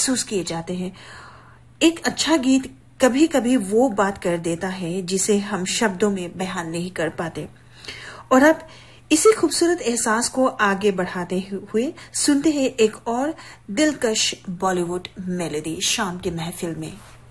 महसूस किए जाते हैं। एक अच्छा गीत कभी कभी वो बात कर देता है जिसे हम शब्दों में बयान नहीं कर पाते। और अब इसी खूबसूरत एहसास को आगे बढ़ाते हुए सुनते हैं एक और दिलकश बॉलीवुड मेलोडी शाम की महफिल में।